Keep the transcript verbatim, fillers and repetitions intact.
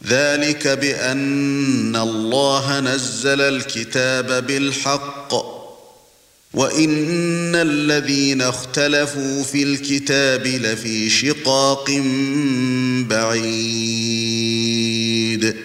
ذلك بأن الله نزل الكتاب بالحق وإن الذين اختلفوا في الكتاب لفي شقاق بعيد